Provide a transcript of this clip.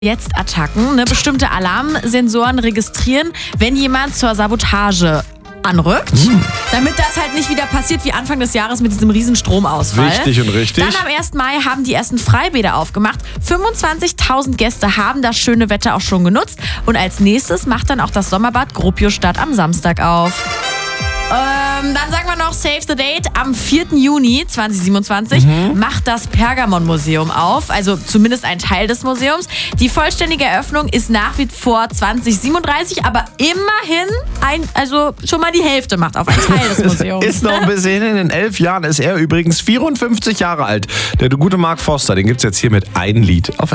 Jetzt Attacken. Bestimmte Alarmsensoren registrieren, wenn jemand zur Sabotage anrückt, damit das halt nicht wieder passiert wie Anfang des Jahres mit diesem riesen Stromausfall. Wichtig und richtig. Dann am 1. Mai haben die ersten Freibäder aufgemacht. 25.000 Gäste haben das schöne Wetter auch schon genutzt. Und als nächstes macht dann auch das Sommerbad Gropiusstadt am Samstag auf. Dann sagen wir noch Save the Date. Am 4. Juni 2027 macht das Pergamon-Museum auf. Also zumindest ein Teil des Museums. Die vollständige Eröffnung ist nach wie vor 2037, aber immerhin schon mal die Hälfte macht auf einen Teil des Museums. Ist noch ein bisschen hin. In 11 Jahren ist er übrigens 54 Jahre alt. Der gute Mark Forster, den gibt's jetzt hier mit einem Lied auf